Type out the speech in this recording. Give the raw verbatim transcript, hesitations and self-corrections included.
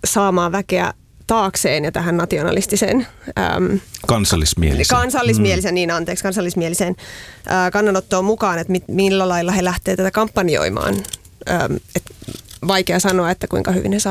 saamaan väkeä taakseen ja tähän nationalistiseen äm, kansallismieliseen, kansallismieliseen, mm. niin anteeksi, kansallismieliseen ää, kannanottoon mukaan, että mit, millä lailla he lähtee tätä kampanjoimaan. Äm, et vaikea sanoa, että kuinka hyvin he saa